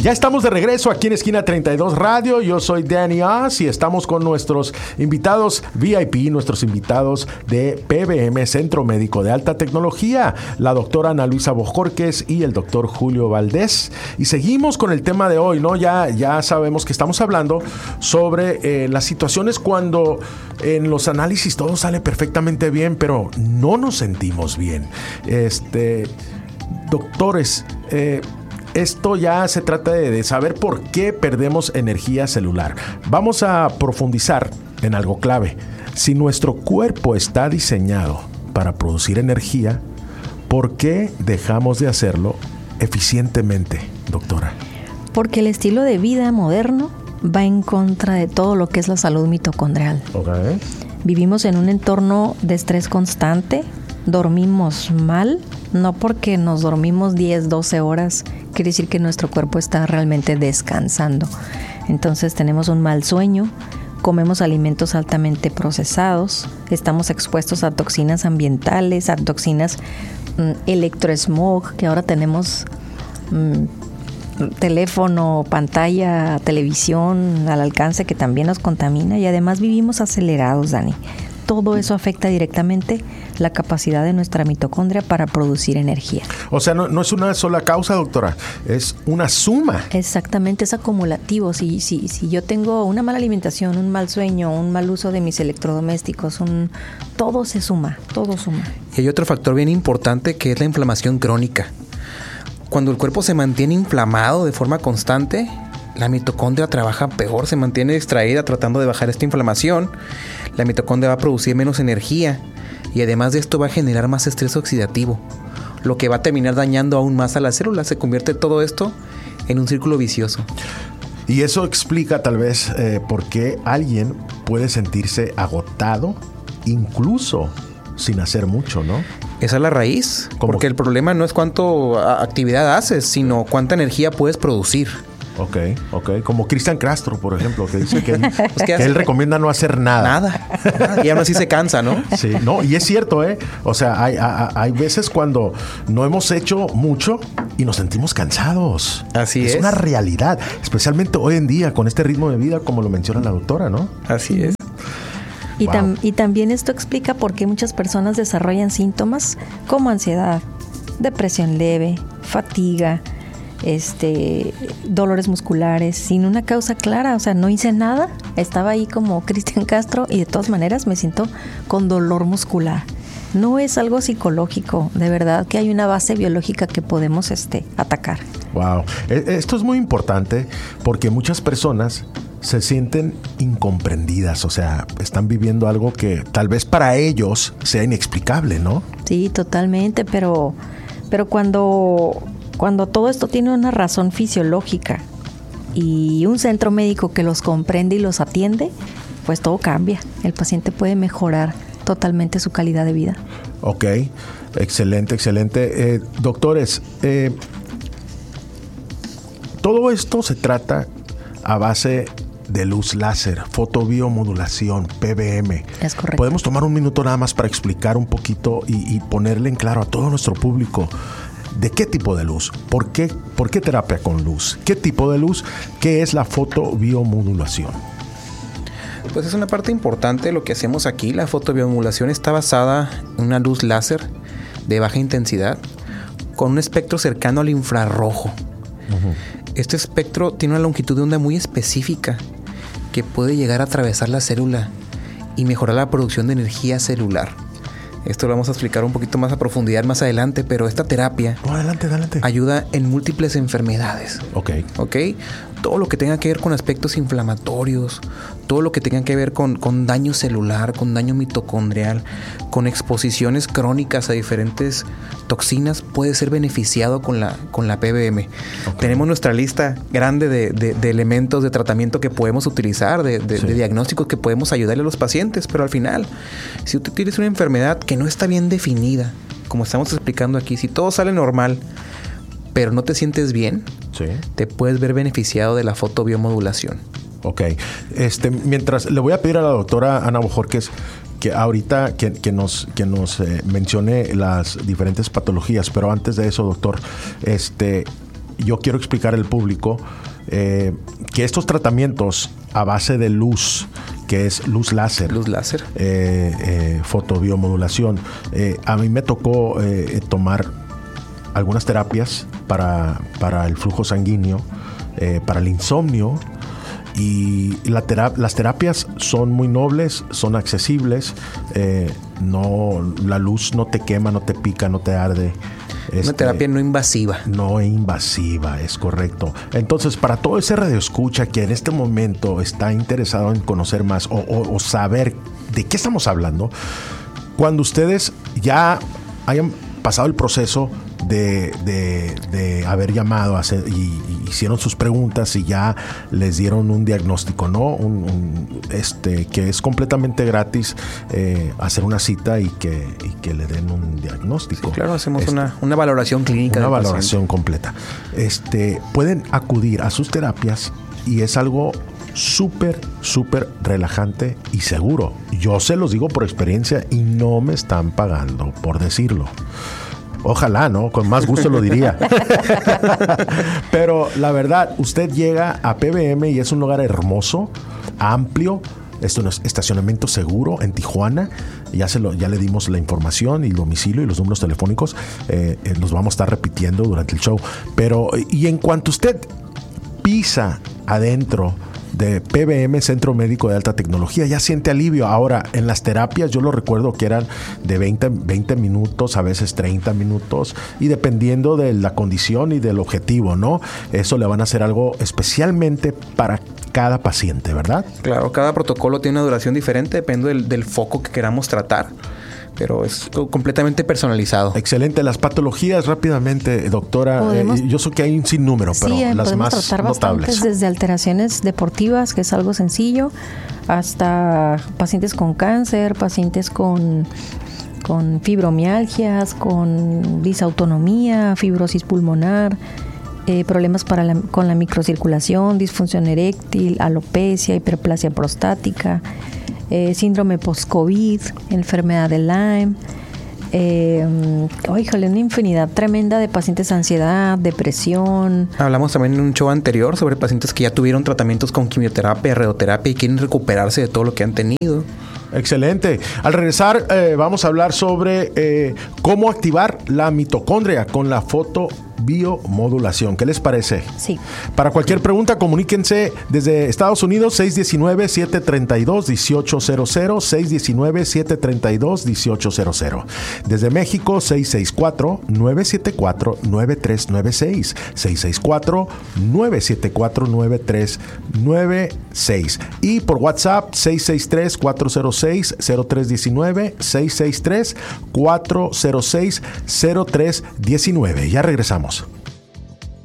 Ya estamos de regreso aquí en Esquina 32 Radio. Yo soy Danny Oz y estamos con nuestros invitados VIP, nuestros invitados de PBM, Centro Médico de Alta Tecnología, la doctora Ana Luisa Bojorquez y el doctor Julio Valdés. Y seguimos con el tema de hoy, ¿no? Ya sabemos que estamos hablando sobre las situaciones cuando en los análisis todo sale perfectamente bien, pero no nos sentimos bien. Doctores, esto ya se trata de saber por qué perdemos energía celular. Vamos a profundizar en algo clave. Si nuestro cuerpo está diseñado para producir energía, ¿por qué dejamos de hacerlo eficientemente, doctora? Porque el estilo de vida moderno va en contra de todo lo que es la salud mitocondrial. Okay. Vivimos en un entorno de estrés constante, dormimos mal, no porque nos dormimos 10, 12 horas, quiere decir que nuestro cuerpo está realmente descansando. Entonces tenemos un mal sueño, comemos alimentos altamente procesados, estamos expuestos a toxinas ambientales, a toxinas electrosmog, que ahora tenemos teléfono, pantalla, televisión al alcance que también nos contamina, y además vivimos acelerados, Dani. Todo eso afecta directamente la capacidad de nuestra mitocondria para producir energía. O sea, no es una sola causa, doctora, es una suma. Exactamente, es acumulativo. Si yo tengo una mala alimentación, un mal sueño, un mal uso de mis electrodomésticos, todo se suma, todo suma. Y hay otro factor bien importante que es la inflamación crónica. Cuando el cuerpo se mantiene inflamado de forma constante, la mitocondria trabaja peor, se mantiene distraída tratando de bajar esta inflamación. La mitocondria va a producir menos energía y además de esto va a generar más estrés oxidativo, lo que va a terminar dañando aún más a las células. Se convierte todo esto en un círculo vicioso. Y eso explica tal vez por qué alguien puede sentirse agotado incluso sin hacer mucho, ¿no? Esa es la raíz, ¿Cómo? Porque el problema no es cuánto actividad haces, sino cuánta energía puedes producir. Ok. Como Cristian Castro, por ejemplo, que dice que él recomienda no hacer nada. Nada. Y aún así se cansa, ¿no? Sí, no, y es cierto, ¿eh? O sea, hay veces cuando no hemos hecho mucho y nos sentimos cansados. Así es. Es una realidad, especialmente hoy en día con este ritmo de vida, como lo menciona la doctora, ¿no? Así es. Y también esto explica por qué muchas personas desarrollan síntomas como ansiedad, depresión leve, fatiga, dolores musculares, sin una causa clara. O sea, no hice nada, estaba ahí como Cristian Castro y de todas maneras me siento con dolor muscular. No es algo psicológico, de verdad que hay una base biológica que podemos atacar. Wow, esto es muy importante porque muchas personas se sienten incomprendidas, o sea, están viviendo algo que tal vez para ellos sea inexplicable, ¿no? Sí, totalmente, pero cuando todo esto tiene una razón fisiológica y un centro médico que los comprende y los atiende, pues todo cambia. El paciente puede mejorar totalmente su calidad de vida. Ok, excelente. Doctores, todo esto se trata a base de luz láser, fotobiomodulación, PBM. Es correcto. Podemos tomar un minuto nada más para explicar un poquito y ponerle en claro a todo nuestro público de qué tipo de luz, por qué terapia con luz, qué tipo de luz, qué es la fotobiomodulación. Pues es una parte importante lo que hacemos aquí. La fotobiomodulación está basada en una luz láser de baja intensidad con un espectro cercano al infrarrojo. Uh-huh. Este espectro tiene una longitud de onda muy específica que puede llegar a atravesar la célula y mejorar la producción de energía celular. Esto lo vamos a explicar un poquito más a profundidad más adelante, pero esta terapia adelante. ayuda en múltiples enfermedades. Ok. Todo lo que tenga que ver con aspectos inflamatorios, todo lo que tenga que ver con daño celular, con daño mitocondrial, con exposiciones crónicas a diferentes toxinas, puede ser beneficiado con la PBM. Okay. Tenemos nuestra lista grande de elementos de tratamiento que podemos utilizar, de diagnósticos que podemos ayudarle a los pacientes, pero al final, si tú tienes una enfermedad que no está bien definida, como estamos explicando aquí, si todo sale normal, pero no te sientes bien, te puedes ver beneficiado de la fotobiomodulación. Ok. Mientras le voy a pedir a la doctora Ana Bojorquez que ahorita que nos mencione las diferentes patologías, pero antes de eso, doctor, yo quiero explicar al público que estos tratamientos a base de luz, que es luz láser, fotobiomodulación, a mí me tocó tomar algunas terapias para el flujo sanguíneo, para el insomnio, y las terapias son muy nobles, son accesibles, la luz no te quema, no te pica, no te arde. Una terapia no invasiva. No invasiva, es correcto. Entonces, para todo ese radioescucha que en este momento está interesado en conocer más o saber de qué estamos hablando, cuando ustedes ya hayan pasado el proceso de haber llamado y hicieron sus preguntas y ya les dieron un diagnóstico, ¿no? Que es completamente gratis, hacer una cita y que le den un diagnóstico. Sí, claro, hacemos una valoración clínica. Una valoración completa. Pueden acudir a sus terapias y es algo súper, súper relajante y seguro. Yo se los digo por experiencia y no me están pagando por decirlo. Ojalá, ¿no? Con más gusto lo diría. Pero la verdad, usted llega a PBM y es un lugar hermoso, amplio. Esto es estacionamiento seguro en Tijuana. Ya le dimos la información y el domicilio y los números telefónicos. Los vamos a estar repitiendo durante el show. Y en cuanto usted pisa adentro de PBM, Centro Médico de Alta Tecnología, ya siente alivio. Ahora, en las terapias yo lo recuerdo que eran de 20 minutos, a veces 30 minutos, y dependiendo de la condición y del objetivo, ¿no? Eso le van a hacer algo especialmente para cada paciente, ¿verdad? Claro, cada protocolo tiene una duración diferente, depende del foco que queramos tratar. Pero es completamente personalizado. Excelente. Las patologías, rápidamente, doctora, yo sé que hay un sinnúmero, pero sí, las más tratar notables. Desde alteraciones deportivas, que es algo sencillo, hasta pacientes con cáncer, pacientes con fibromialgias, con disautonomía, fibrosis pulmonar, problemas con la microcirculación, disfunción eréctil, alopecia, hiperplasia prostática, síndrome post-COVID, enfermedad de Lyme, una infinidad tremenda de pacientes de ansiedad, depresión. Hablamos también en un show anterior sobre pacientes que ya tuvieron tratamientos con quimioterapia, radioterapia y quieren recuperarse de todo lo que han tenido. Excelente. Al regresar vamos a hablar sobre cómo activar la mitocondria con la fotobiomodulación. ¿Qué les parece? Sí. Para cualquier pregunta, comuníquense desde Estados Unidos, 619-732-1800, 619-732-1800. Desde México, 664-974-9396, 664-974-9396. Y por WhatsApp, 663-406-0319, 663-406-0319. Ya regresamos.